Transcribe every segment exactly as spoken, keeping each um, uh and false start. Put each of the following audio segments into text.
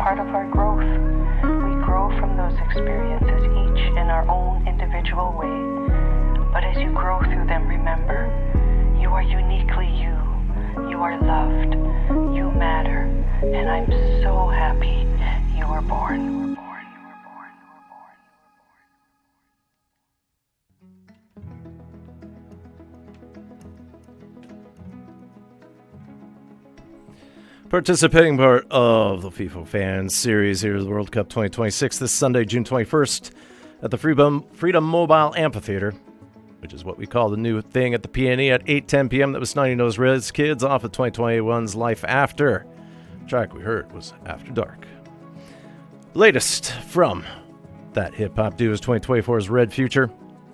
part of our growth. We grow from those experiences, each in our own individual way. But as you grow through them, remember, you are uniquely you. You are loved. You matter. And I'm so happy you were born. Participating part of the FIFA Fans Series here is the World Cup twenty twenty-six this Sunday, June twenty-first, at the Freedom, Freedom Mobile Amphitheater, which is what we call the new thing at the P N E at eight ten p.m. That was Snotty Nose Reds Kids off of twenty twenty-one's Life After. The track we heard was After Dark. Latest from that hip-hop duo is twenty twenty-four's Red Future.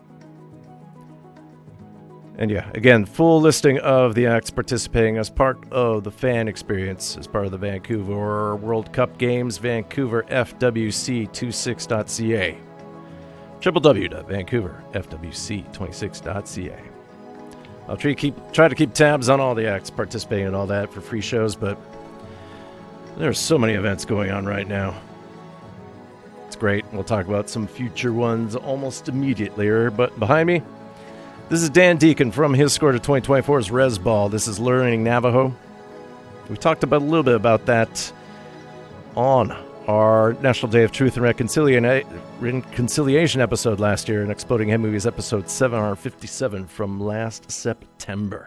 And yeah, again, full listing of the acts participating as part of the fan experience, as part of the Vancouver World Cup Games, Vancouver F W C twenty-six dot c a. w w w dot vancouver f w c twenty-six dot c a. I'll try to, keep, try to keep tabs on all the acts participating and all that for free shows, but there's so many events going on right now. It's great. We'll talk about some future ones almost immediately, but behind me, this is Dan Deacon from his score to twenty twenty-four's Res Ball. This is Learning Navajo. We talked about a little bit about that on our National Day of Truth and Reconciliation episode last year in Exploding Head Movies episode seven fifty-seven from last September.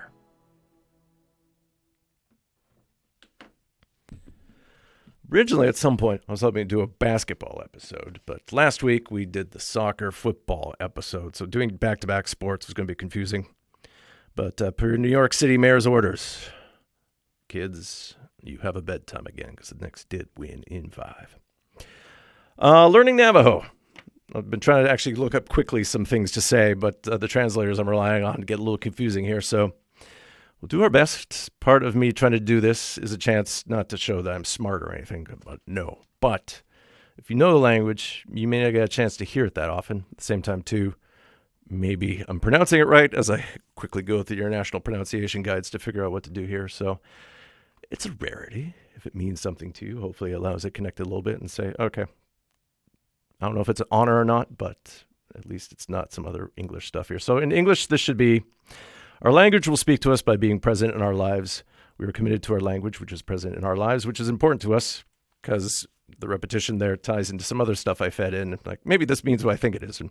Originally, at some point, I was hoping to do a basketball episode, but last week we did the soccer football episode, so doing back-to-back sports was going to be confusing. But uh, per New York City Mayor's orders, kids, you have a bedtime again, because the Knicks did win in five. Uh, learning Navajo. I've been trying to actually look up quickly some things to say, but uh, the translators I'm relying on get a little confusing here, so we'll do our best. Part of me trying to do this is a chance not to show that I'm smart or anything, but no. But if you know the language, you may not get a chance to hear it that often. At the same time, too, maybe I'm pronouncing it right as I quickly go through your national pronunciation guides to figure out what to do here. So it's a rarity. If it means something to you, hopefully it allows it to connect a little bit and say, okay, I don't know if it's an honor or not, but at least it's not some other English stuff here. So in English, this should be, our language will speak to us by being present in our lives. We are committed to our language, which is present in our lives, which is important to us because the repetition there ties into some other stuff I fed in. Like, maybe this means what I think it is. And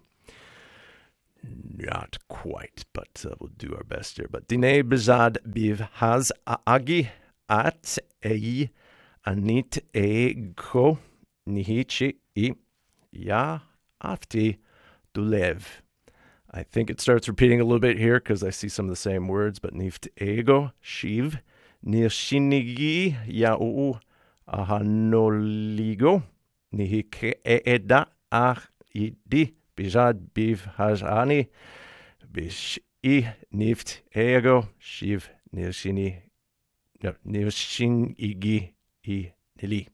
not quite, but uh, we'll do our best here. But Dine Bizad Biv Haz Agi At Ei Anit Ego Nihichi I Ya Afti Dulev. I think it starts repeating a little bit here because I see some of the same words, but nift ego, shiv, nirshinigi, ya'u, ahanoligo, nihike eeda, ach, idi, bijad, biv, hajani, bish, I, nift ego, shiv, nirshini, no, nirshinigi, I, nili.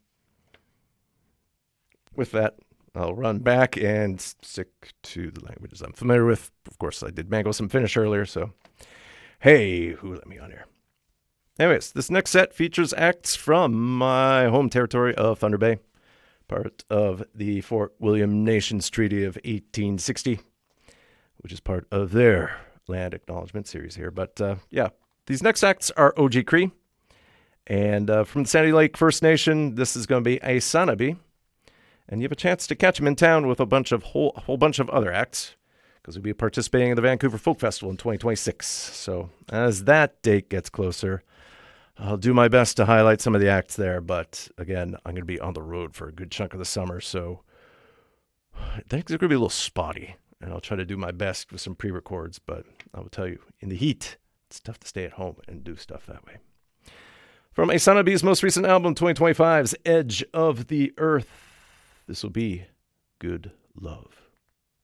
With that, I'll run back and stick to the languages I'm familiar with. Of course, I did mangle some Finnish earlier, so hey, who let me on here? Anyways, this next set features acts from my home territory of Thunder Bay, part of the Fort William Nations Treaty of eighteen sixty, which is part of their land acknowledgement series here. But uh, yeah, these next acts are Oji Cree, and uh, from the Sandy Lake First Nation, this is going to be Aisanabi. And you have a chance to catch him in town with a bunch of whole, a whole bunch of other acts because we'll be participating in the Vancouver Folk Festival in twenty twenty-six. So as that date gets closer, I'll do my best to highlight some of the acts there. But again, I'm going to be on the road for a good chunk of the summer, so I think they're going to be a little spotty. And I'll try to do my best with some pre-records. But I will tell you, in the heat, it's tough to stay at home and do stuff that way. From Aisanabi's most recent album, twenty twenty-five's Edge of the Earth. This will be Good Love.